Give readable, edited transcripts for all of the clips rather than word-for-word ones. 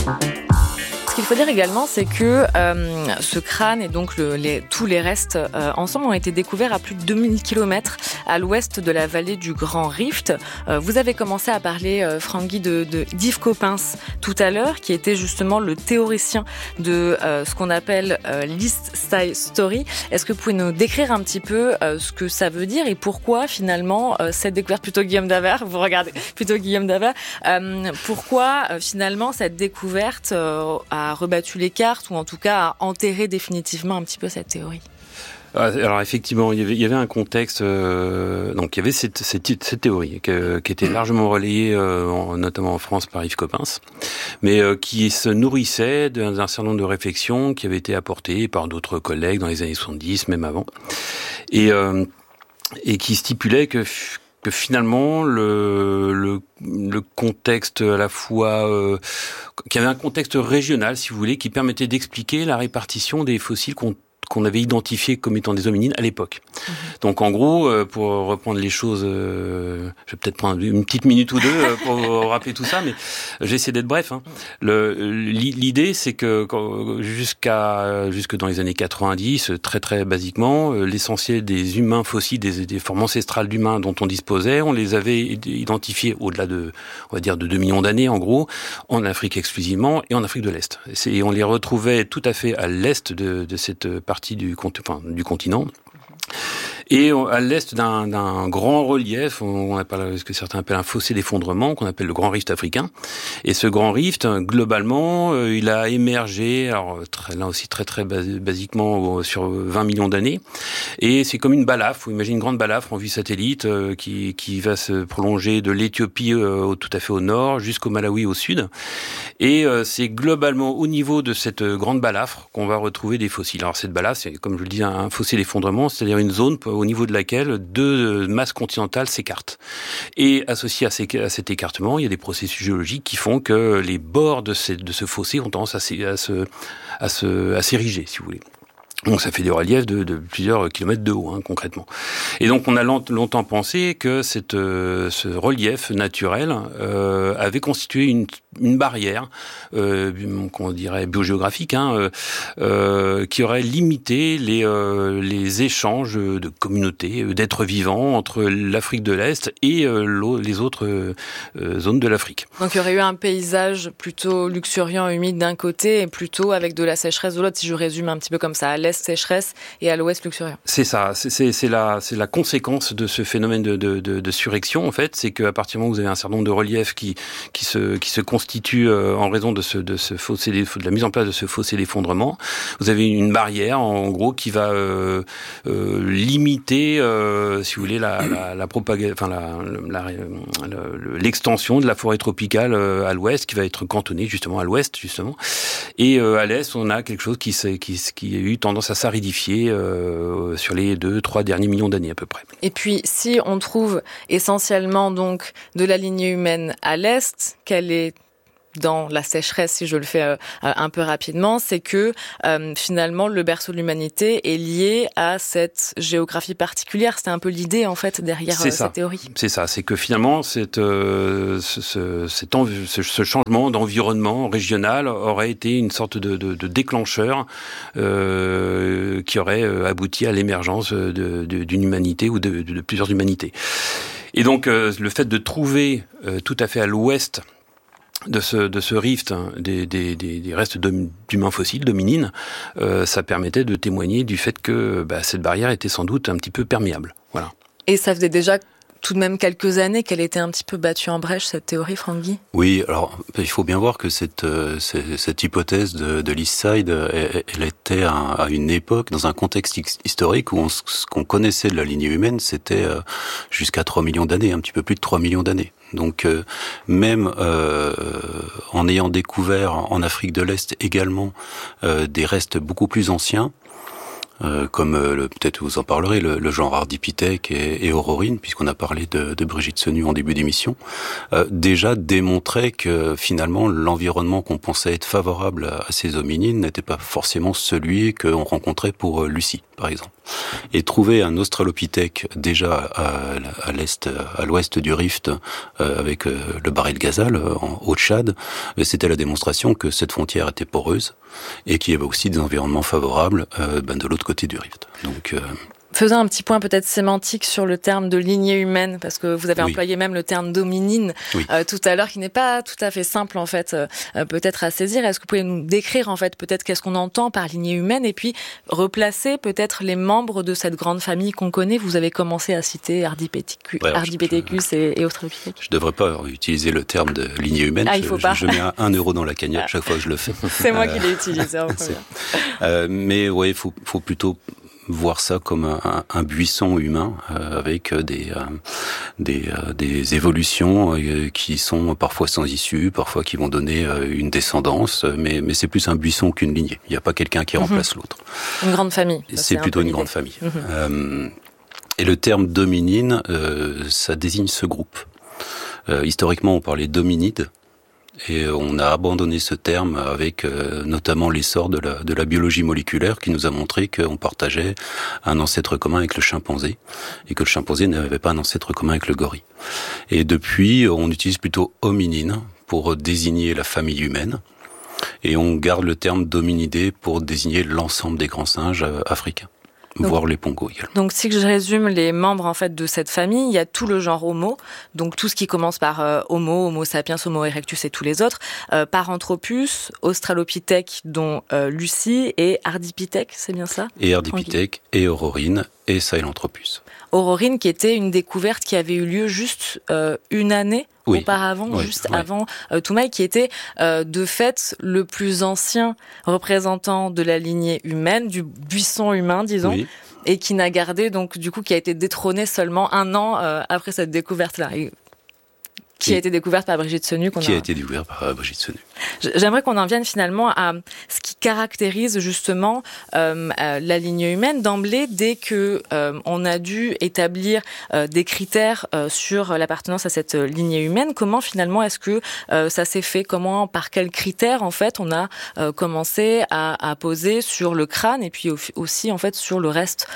Ce qu'il faut dire également, c'est que ce crâne et donc tous les restes ensemble ont été découverts à plus de 2000 km à l'ouest de la vallée du Grand Rift. Vous avez commencé à parler, Franck-Guy, d'Yves Coppens tout à l'heure, qui était justement le théoricien de ce qu'on appelle l'East Side Story. Est-ce que vous pouvez nous décrire un petit peu ce que ça veut dire et pourquoi finalement cette découverte, plutôt Guillaume Davert, vous regardez plutôt Guillaume Davert, pourquoi finalement cette découverte a rebattu les cartes, ou en tout cas a enterré définitivement un petit peu cette théorie? Alors effectivement, il y avait un contexte. Donc il y avait cette théorie qui était largement relayée, notamment en France, par Yves Coppens, mais qui se nourrissait d'un certain nombre de réflexions qui avaient été apportées par d'autres collègues dans les années 70, même avant, et qui stipulait que finalement le contexte à la fois qu'il y avait un contexte régional, si vous voulez, qui permettait d'expliquer la répartition des fossiles qu'on avait identifiés comme étant des hominines à l'époque. Mmh. Donc en gros, pour reprendre les choses, je vais peut-être prendre une petite minute ou deux pour rappeler tout ça, mais j'essaie d'être bref. Hein. L'idée, c'est que jusque dans les années 90, très très basiquement, l'essentiel des humains fossiles, des formes ancestrales d'humains dont on disposait, on les avait identifiés au-delà de, on va dire, de 2 millions d'années en gros, en Afrique exclusivement et en Afrique de l'Est. Et on les retrouvait tout à fait à l'est de cette partie du continent. Et à l'est d'un grand relief, on appelle ce que certains appellent un fossé d'effondrement, qu'on appelle le Grand Rift africain. Et ce Grand Rift, globalement, il a émergé, alors là aussi très très basiquement, sur 20 millions d'années. Et c'est comme une balafre, vous imaginez une grande balafre en vue satellite qui va se prolonger de l'Éthiopie tout à fait au nord jusqu'au Malawi au sud. Et c'est globalement au niveau de cette grande balafre qu'on va retrouver des fossiles. Alors cette balafre, c'est comme je le dis, un fossé d'effondrement, c'est-à-dire une zone au niveau de laquelle deux masses continentales s'écartent. Et associé à cet écartement, il y a des processus géologiques qui font que les bords de ce fossé ont tendance à s'ériger, si vous voulez. Donc ça fait des reliefs de plusieurs kilomètres de haut, concrètement. Et donc on a longtemps pensé que ce relief naturel avait constitué une barrière, qu'on dirait biogéographique, qui aurait limité les échanges de communautés, d'êtres vivants entre l'Afrique de l'Est et les autres zones de l'Afrique. Donc il y aurait eu un paysage plutôt luxuriant, humide d'un côté, et plutôt avec de la sécheresse de l'autre, si je résume un petit peu comme ça, à l'Est sécheresse et à l'ouest luxuriant. C'est ça, c'est la conséquence de ce phénomène de surrection en fait, c'est qu'à partir du moment où vous avez un certain nombre de reliefs qui se constituent en raison de ce fossé, de la mise en place de ce fossé d'effondrement, vous avez une barrière en gros qui va limiter, si vous voulez, la propagation, enfin l'extension de la forêt tropicale à l'ouest, qui va être cantonnée justement à l'ouest justement, et à l'est on a quelque chose qui a eu tendance à s'aridifier sur les 2-3 derniers millions d'années à peu près. Et puis, si on trouve essentiellement donc de la lignée humaine à l'est, qu'elle est dans la sécheresse, si je le fais un peu rapidement, c'est que finalement le berceau de l'humanité est lié à cette géographie particulière. C'était un peu l'idée en fait derrière cette théorie. C'est ça, c'est que finalement ce changement d'environnement régional aurait été une sorte de déclencheur qui aurait abouti à l'émergence d'une humanité ou de plusieurs humanités. Et donc le fait de trouver tout à fait à l'ouest de ce rift des restes d'humains fossiles, d'hominines, ça permettait de témoigner du fait que cette barrière était sans doute un petit peu perméable. Voilà. Et ça faisait déjà tout de même quelques années qu'elle était un petit peu battue en brèche, cette théorie, Franck-Guy? Oui, alors il faut bien voir que cette hypothèse de l'East Side, elle était à une époque, dans un contexte historique où ce qu'on connaissait de la lignée humaine, c'était jusqu'à 3 millions d'années, un petit peu plus de 3 millions d'années. Donc même en ayant découvert en Afrique de l'Est également des restes beaucoup plus anciens, comme peut-être vous en parlerez, le genre Ardipithèque et Aurorine, puisqu'on a parlé de Brigitte Senu en début d'émission, déjà démontrait que finalement l'environnement qu'on pensait être favorable à ces hominines n'était pas forcément celui qu'on rencontrait pour Lucie, par exemple. Et trouver un Australopithèque déjà à l'est, à l'ouest du Rift, avec le Barret de Ghazal, en Haut-Tchad, c'était la démonstration que cette frontière était poreuse et qu'il y avait aussi des environnements favorables de l'autre côté du Rift. Donc, faisons un petit point peut-être sémantique sur le terme de lignée humaine, parce que vous avez employé même le terme d'hominine tout à l'heure, qui n'est pas tout à fait simple en fait, peut-être à saisir. Est-ce que vous pouvez nous décrire en fait peut-être qu'est-ce qu'on entend par lignée humaine, et puis replacer peut-être les membres de cette grande famille qu'on connaît? Vous avez commencé à citer Ardipithecus et Australopithecus. Je devrais pas utiliser le terme de lignée humaine. Il faut pas. Je mets 1 euro dans la cagnotte chaque fois que je le fais. C'est moi qui l'ai utilisé. Mais ouais, il faut plutôt voir ça comme un buisson humain avec des évolutions qui sont parfois sans issue, parfois qui vont donner une descendance, mais c'est plus un buisson qu'une lignée. Il n'y a pas quelqu'un qui remplace l'autre. Une grande famille. C'est plutôt une grande famille. Et le terme d'hominine, ça désigne ce groupe. Historiquement, on parlait d'hominides. Et on a abandonné ce terme avec notamment l'essor de la biologie moléculaire qui nous a montré qu'on partageait un ancêtre commun avec le chimpanzé et que le chimpanzé n'avait pas un ancêtre commun avec le gorille. Et depuis, on utilise plutôt hominine pour désigner la famille humaine et on garde le terme d'hominidé pour désigner l'ensemble des grands singes africains. Voire les pongos également. Donc, si je résume les membres en fait de cette famille, il y a tout le genre Homo, donc tout ce qui commence par Homo sapiens, Homo erectus et tous les autres, Paranthropus, Australopithèque dont Lucie et Ardipithèque, c'est bien ça? Et Ardipithèque et Aurorine et Sahelanthropus. Aurorine qui était une découverte qui avait eu lieu juste une année auparavant, avant Toumaï, qui était de fait le plus ancien représentant de la lignée humaine, du buisson humain, disons, et qui n'a gardé, donc du coup, qui a été détrôné seulement 1 an après cette découverte-là. Qui a été découverte par Brigitte Senu. Qui a été découverte par Brigitte Senu. J'aimerais qu'on en vienne finalement à ce qui caractérise justement la lignée humaine d'emblée, dès que on a dû établir des critères sur l'appartenance à cette lignée humaine. Comment finalement est-ce que ça s'est fait? Comment, par quels critères en fait on a commencé à poser sur le crâne et puis aussi en fait sur le reste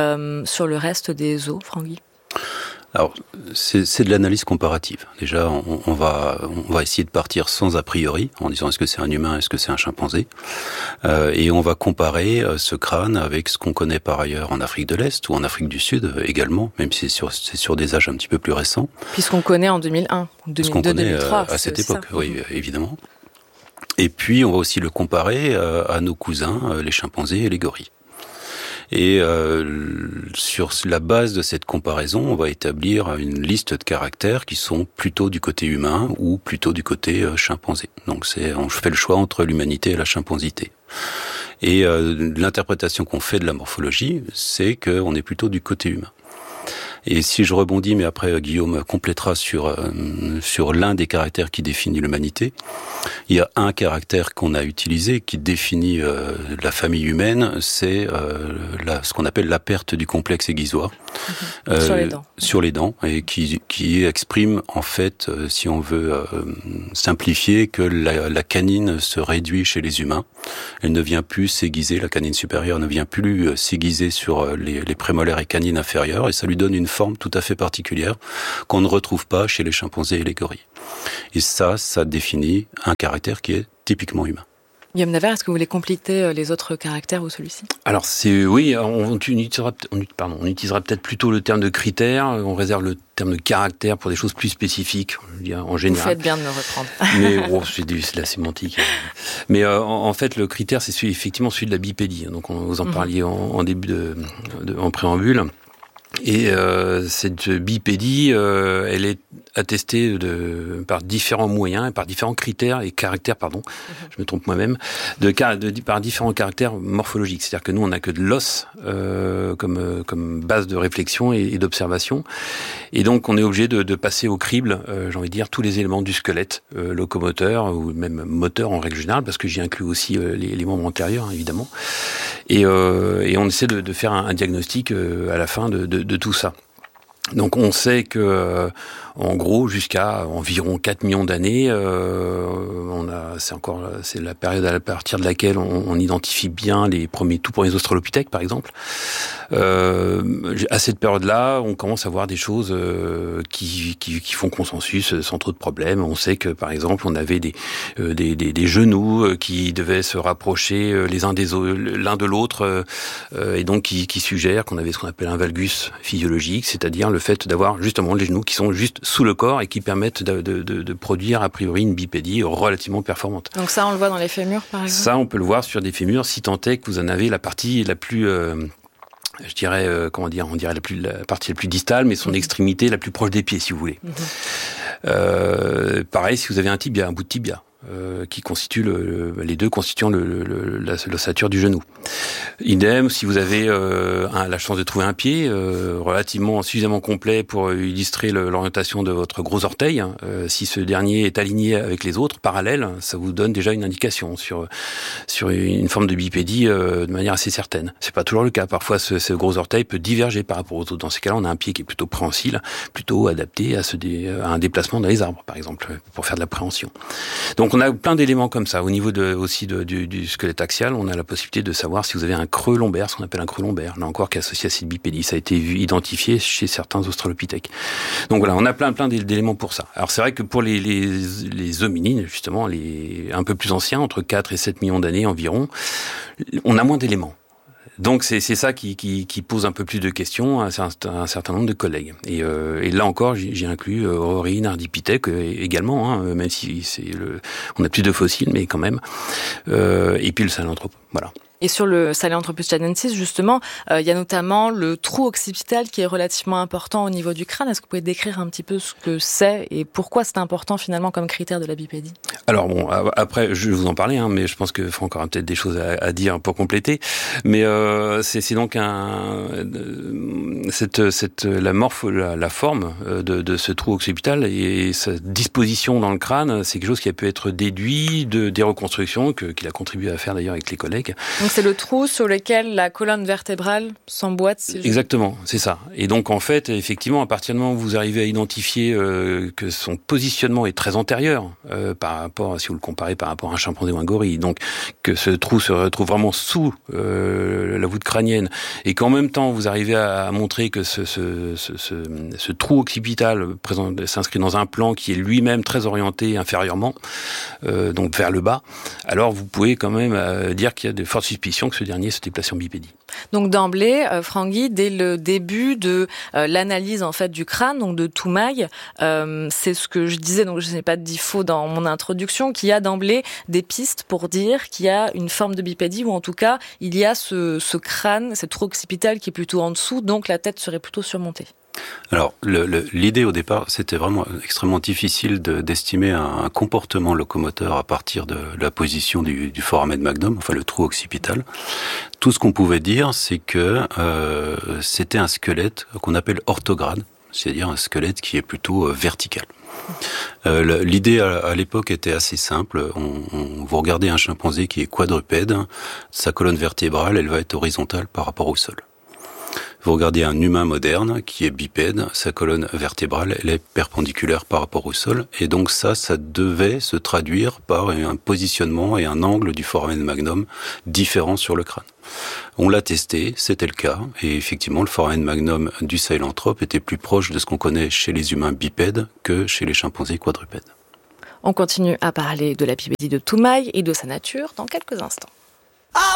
des os, Francky? Alors, c'est de l'analyse comparative. Déjà, on va essayer de partir sans a priori, en disant est-ce que c'est un humain, est-ce que c'est un chimpanzé, et on va comparer ce crâne avec ce qu'on connaît par ailleurs en Afrique de l'Est ou en Afrique du Sud également, même si c'est sur des âges un petit peu plus récents. Puisqu'on connaît en 2001, 2002, 2003. À cette époque, oui, évidemment. Et puis, on va aussi le comparer à nos cousins, les chimpanzés et les gorilles. Et sur la base de cette comparaison, on va établir une liste de caractères qui sont plutôt du côté humain ou plutôt du côté chimpanzé. Donc on fait le choix entre l'humanité et la chimpanzité. Et l'interprétation qu'on fait de la morphologie, c'est qu'on est plutôt du côté humain. Et si je rebondis, mais après Guillaume complétera sur l'un des caractères qui définit l'humanité, il y a un caractère qu'on a utilisé qui définit la famille humaine, c'est ce qu'on appelle la perte du complexe aiguisoire. Sur les dents. Sur les dents, et qui exprime en fait, si on veut simplifier, que la canine se réduit chez les humains. Elle ne vient plus s'aiguiser, la canine supérieure ne vient plus s'aiguiser sur les prémolaires et canines inférieures, et ça lui donne une forme tout à fait particulière qu'on ne retrouve pas chez les chimpanzés et les gorilles. Et ça définit un caractère qui est typiquement humain. Guillaume Navarre, est-ce que vous voulez compléter les autres caractères ou celui-ci? Alors on utilisera peut-être plutôt le terme de critères, on réserve le terme de caractère pour des choses plus spécifiques, je veux dire, en général. Vous faites bien de me reprendre. Mais c'est de la sémantique. Mais en fait, le critère, c'est effectivement celui de la bipédie. Donc vous en parliez en début en préambule. Et cette bipédie, elle est attestée par différents moyens, par différents critères et caractères, je me trompe moi-même, par différents caractères morphologiques. C'est-à-dire que nous, on n'a que de l'os comme base de réflexion et d'observation. Et donc, on est obligé de passer au crible, j'ai envie de dire, tous les éléments du squelette, locomoteur ou même moteur en règle générale, parce que j'y inclus aussi les membres antérieurs, évidemment. Et on essaie de faire un diagnostic à la fin de tout ça. Donc on sait que en gros jusqu'à environ 4 millions d'années, c'est la période à partir de laquelle on identifie bien les tout premiers australopithèques par exemple. À cette période-là, on commence à voir des choses qui font consensus sans trop de problèmes. On sait que par exemple, on avait des genoux qui devaient se rapprocher l'un de l'autre et donc qui suggèrent qu'on avait ce qu'on appelle un valgus physiologique, c'est-à-dire le fait d'avoir justement les genoux qui sont juste sous le corps et qui permettent de produire a priori une bipédie relativement performante. Donc ça, on le voit dans les fémurs, par exemple. Ça, on peut le voir sur des fémurs, si tant est que vous en avez la partie la plus je dirais, on dirait la partie la plus distale, mais son extrémité la plus proche des pieds, si vous voulez. Pareil, si vous avez un bout de tibia, qui constitue les deux constituant l'ossature du genou. Idem, si vous avez la chance de trouver un pied relativement suffisamment complet pour illustrer l'orientation de votre gros orteil, si ce dernier est aligné avec les autres, parallèle, ça vous donne déjà une indication sur une forme de bipédie de manière assez certaine. C'est pas toujours le cas. Parfois, ce gros orteil peut diverger par rapport aux autres. Dans ces cas-là, on a un pied qui est plutôt préhensile, plutôt adapté à un déplacement dans les arbres, par exemple, pour faire de la préhension. Donc, on a plein d'éléments comme ça. Au niveau du squelette axial, on a la possibilité de savoir si vous avez un creux lombaire, ce qu'on appelle un creux lombaire, là encore qui est associé à cette bipédie. Ça a été identifié chez certains australopithèques. Donc voilà, on a plein d'éléments pour ça. Alors c'est vrai que pour les hominines, justement, les un peu plus anciens, entre 4 et 7 millions d'années environ, on a moins d'éléments. Donc c'est ça qui pose un peu plus de questions à un certain nombre de collègues. Et là encore, j'ai inclus Ororhine, Ardipithèque également, même si on a plus de fossiles, mais quand même. Et puis le Sahelanthrope, voilà. Et sur le Sahelanthropus tchadensis, justement, il y a notamment le trou occipital qui est relativement important au niveau du crâne. Est-ce que vous pouvez décrire un petit peu ce que c'est et pourquoi c'est important finalement comme critère de la bipédie ? Alors bon, après, je vais vous en parler, mais je pense que Franck aura peut-être des choses à dire pour compléter. Mais c'est donc la forme de ce trou occipital et sa disposition dans le crâne, c'est quelque chose qui a pu être déduit des reconstructions qu'il a contribué à faire d'ailleurs avec les collègues. Donc c'est le trou sur lequel la colonne vertébrale s'emboîte. Exactement, c'est ça. Et donc en fait, effectivement, à partir du moment où vous arrivez à identifier que son positionnement est très antérieur par rapport, si vous le comparez par rapport à un chimpanzé ou un gorille, donc que ce trou se retrouve vraiment sous la voûte crânienne, et qu'en même temps vous arrivez à montrer que ce trou occipital s'inscrit dans un plan qui est lui-même très orienté inférieurement, donc vers le bas, alors vous pouvez quand même dire qu'il y a de fortes suspicion que ce dernier se déplace en bipédie. Donc d'emblée, Franck Guy, dès le début de l'analyse en fait du crâne, donc de Toumaï, c'est ce que je disais, donc je n'ai pas dit faux dans mon introduction, qu'il y a d'emblée des pistes pour dire qu'il y a une forme de bipédie, ou en tout cas il y a ce crâne, cette trou occipital qui est plutôt en dessous, donc la tête serait plutôt surmontée. Alors, l'idée au départ, c'était vraiment extrêmement difficile d'estimer un comportement locomoteur à partir de la position du foramen magnum, enfin le trou occipital. Tout ce qu'on pouvait dire, c'est que c'était un squelette qu'on appelle orthograde, c'est-à-dire un squelette qui est plutôt vertical. L'idée à l'époque était assez simple. Vous regardez un chimpanzé qui est quadrupède, sa colonne vertébrale, elle va être horizontale par rapport au sol. Vous regardez un humain moderne qui est bipède, sa colonne vertébrale, elle est perpendiculaire par rapport au sol, et donc ça devait se traduire par un positionnement et un angle du foramen magnum différent sur le crâne. On l'a testé, c'était le cas, et effectivement le foramen magnum du Sahelanthrope était plus proche de ce qu'on connaît chez les humains bipèdes que chez les chimpanzés quadrupèdes. On continue à parler de la bipédie de Toumaï et de sa nature dans quelques instants.